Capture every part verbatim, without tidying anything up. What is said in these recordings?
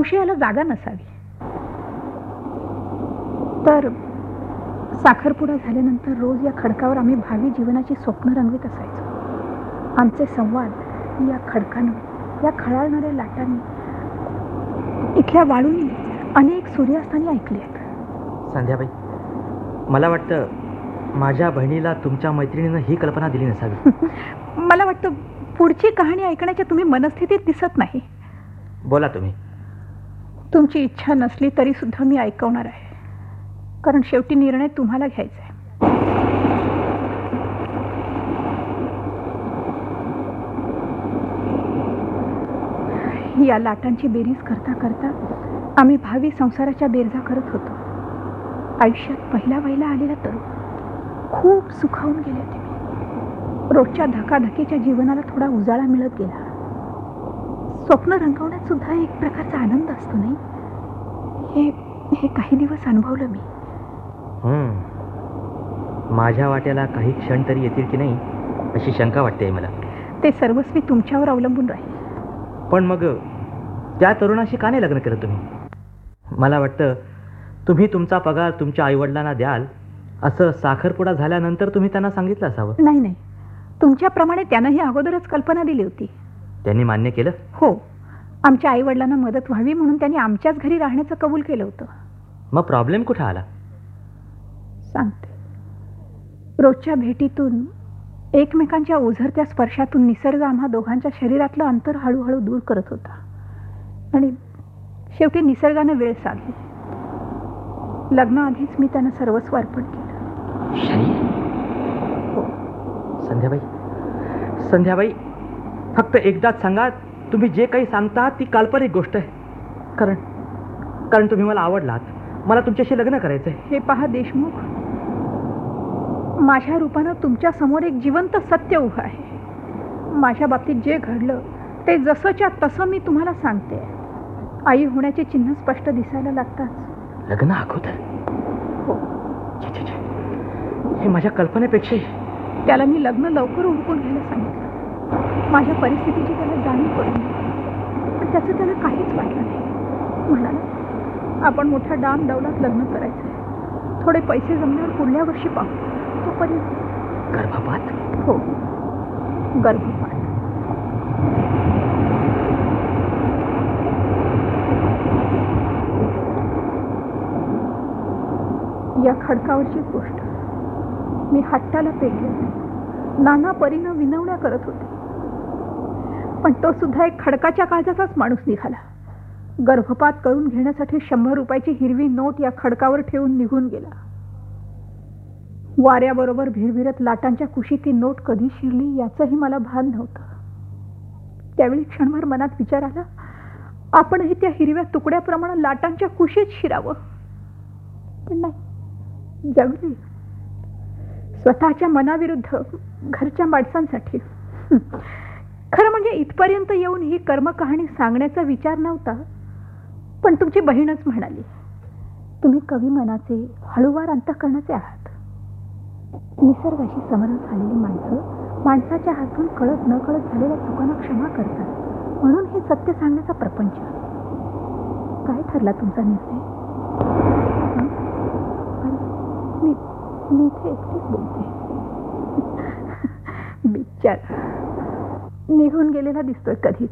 संशयाला जागा नसावी. तर साखरपुडा झाल्यानंतर रोज या खडकावर आम्ही भावी जीवनाची स्वप्न रंगवीत असायचो. आमचे संवाद या खडकानं, या खळाळणाऱ्या लाटांनी, इथल्या वाळूंनी अनेक सूर्यास्तांनी ऐकले आहेत. संध्याबाई, मला वाटतं माझ्या बहिणीला तुमच्या मैत्रिणीनं ही कल्पना दिली नसावी. मला वाटतं पुढची कहाणी ऐकण्याच्या तुम्ही मनस्थितीत दिसत नाही. बोला तुम्ही. तुमची इच्छा नसली तरी सुद्धा मी ऐकवणार आहे, कारण शेवटी निर्णय तुम्हाला घ्यायचा आहे. या लाटांची बेरीज करता करता आम्ही भावी संसाराच्या बेरजा करत होतो. आयुष्यात पहिला वहिला आलेला तरुण खूप सुखावून गेले होते मी. रोजच्या धकाधकीच्या जीवनाला थोडा उजाळा मिळत गेला. स्वप्न रंगवण्यात सुद्धा एक प्रकारचा आनंद असतो, नाही? हे हे काही दिवस अनुभवलं मी. हम्म माझ्या वाट्याला काही क्षण तरी येतील की नाही अशी शंका वाटते मला. ते सर्वस्वी तुमच्यावर अवलंबून राहील. पण मग त्या तरुणाशी का नाही लग्न केलं तुम्ही? मला वाटतं तुम्ही तुमचा पगार तुमच्या आईवडिलांना द्याल असं साखरपुडा झाल्यानंतर तुम्ही त्यांना सांगितलं असावं. नाही नाही, तुमच्याप्रमाणे त्यानंही अगोदरच कल्पना दिली होती. त्यांनी मान्य केलं? हो, आमच्या आईवडिलांना मदत व्हावी म्हणून त्यांनी आमच्याच घरी राहण्याचं कबूल केलं होतं. मग प्रॉब्लेम कुठं आला? सांगते. रोजच्या भेटीतून, एकमेकांच्या ओझरत्या स्पर्शातून निसर्ग आम्हा दोघांच्या शरीरातलं अंतर हळूहळू दूर करत होता. आणि शेवटी निसर्गानं वेळ साधली. लग्नाआधीच मी त्यांना सर्वस्व अर्पण केलं. हो. संध्याबाई, संध्याबाई, फक्त एकदाच सांगा, तुम्ही जे काही सांगता ती काल्पनिक गोष्ट आहे. कारण कारण तुम्ही मला आवडलात, मला तुमच्याशी लग्न करायचं आहे. हे पहा देशमुख, माझ्या रूपानं तुमच्या समोर एक जिवंत सत्य उभं आहे. माझ्या बाबतीत जे घडलं ते जसंच्या तसं मी तुम्हाला सांगते. आई होण्याचे चिन्ह स्पष्ट दिसायला लागतात. लग्न अगोदर? हो. हे माझ्या कल्पनेपेक्षा. त्याला मी लग्न लवकर उरकून घ्यायला सांगितलं. माझ्या परिस्थितीची त्याला जाणीव पडली, पण त्याचं त्याला काहीच वाटलं नाही. म्हणाला, आपण मोठ्या डाम डौलात लग्न करायचं, थोडे पैसे जमल्यावर पुढल्या वर्षी पाहू. तोपर्यंत गर्भपात? हो, गर्भपात. या खडकावरचीच गोष्ट. मी हट्टाला पेटले होते, नाना परीनं विनवण्या करत होते, पण तो सुद्धा एक खडकाच्या काळजाचाच माणूस निघाला. गर्भपात करून घेण्यासाठी शंभर रुपयाची हिरवी नोट या खडकावर ठेवून निघून गेला. वाऱ्याबरोबर भिरभिरत लाटांच्या कुशीत ती नोट कधी शिरली याचंही मला भान नव्हतं. त्यावेळी क्षणभर मनात विचार आला, आपणही त्या हिरव्या तुकड्याप्रमाणे लाटांच्या कुशीत शिरावं. पण नाही, जगली स्वतःच्या मनाविरुद्ध, घरच्या माणसांसाठी. खरं म्हणजे इथपर्यंत येऊन ही कर्मकहाणी सांगण्याचा विचार नव्हता, पण तुमची बहीणच म्हणाली, तुम्ही कवी मनाचे, हळूवार अंतःकरणाचे आहात. निसर्गाशी समरस झालेली माणसं माणसाच्या हातून कळत न कळत झालेल्या चुकांना क्षमा करतात, म्हणून हे सत्य सांगण्याचा प्रपंच. काय ठरला तुमचा निर्णय? मी मी इथे एकटीच बोलते. बिचारा निघून गेलेला दिसतोय कधीच.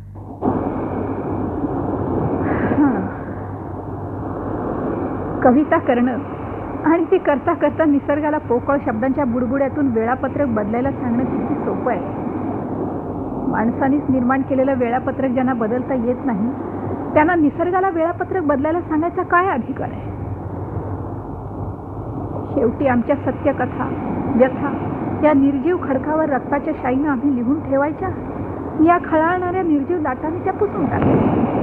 कविता करणं आणि ती करता करता निसर्गाला पोकळ शब्दांच्या बुडबुड्यातून वेळापत्रक बदलायला सांगणं किती सोपं आहे. माणसानीच निर्माण केलेलं वेळापत्रक ज्यांना बदलता येत नाही, त्यांना निसर्गाला वेळापत्रक बदलायला सांगायचा काय अधिकार आहे? शेवटी आमच्या सत्यकथा, व्यथा या निर्जीव खडकावर रक्ताच्या शाईनं आम्ही लिहून ठेवायच्या, या खळाळणाऱ्या निर्जीव लाटांनी त्या पुसून टाकायच्या.